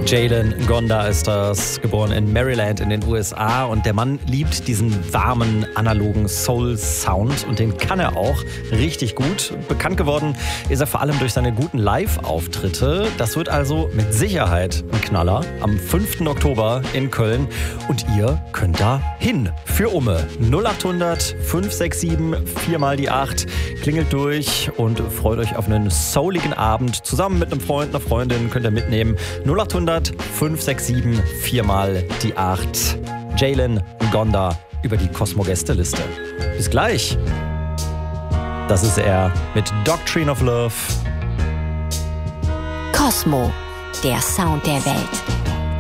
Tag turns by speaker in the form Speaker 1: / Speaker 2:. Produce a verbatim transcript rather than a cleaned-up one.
Speaker 1: Jalen Gonda ist das, geboren in Maryland in den U S A. Und der Mann liebt diesen warmen, analogen Soul-Sound und den kann er auch richtig gut. Bekannt geworden ist er vor allem durch seine guten Live-Auftritte. Das wird also mit Sicherheit ein Knaller am fünften Oktober in Köln. Und ihr könnt da hin für Umme. null acht hundert fünf sechs sieben vier mal die acht. Klingelt durch und freut euch auf einen souligen Abend. Zusammen mit einem Freund, einer Freundin könnt ihr mitnehmen. null acht hundert fünf sechs sieben vier mal die acht. Jalen Gonda über die Cosmo-Gästeliste. Bis gleich. Das ist er mit Doctrine of Love.
Speaker 2: Cosmo, der Sound der Welt.